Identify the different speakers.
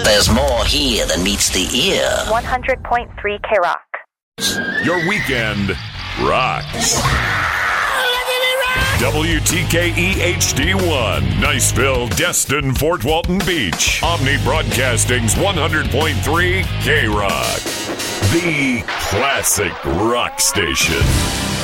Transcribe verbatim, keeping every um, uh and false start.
Speaker 1: there's more here than meets the ear.
Speaker 2: one hundred point three K-Rock.
Speaker 3: Your weekend rocks. W T K E H D one, Niceville, Destin, Fort Walton Beach. Omni Broadcasting's one hundred point three K-Rock. The classic rock station.